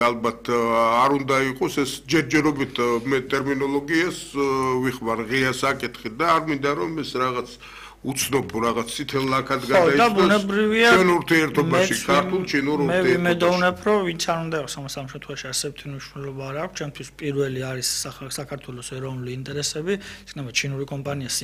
ალბათ არ უნდა იყოს ეს ჯერჯერობით მე ტერმინოლოგიას ვიხმარ ღია საკითხი და არ მინდა რომ ეს რაღაც უცნობ რაღაც წითელ ლაქად გადაიცნოს ჩვენ ურთიერთობაში ქართულ ჩინურ ურთიერთობაში. მე მედოვნებ რომ ვინც არ უნდა იყოს ამ სამშობლოში ასეთი მნიშვნელობა არ აქვს, ჩემთვის პირველი არის საქართველოს ეროვნული ინტერესები, იქნება ჩინური კომპანია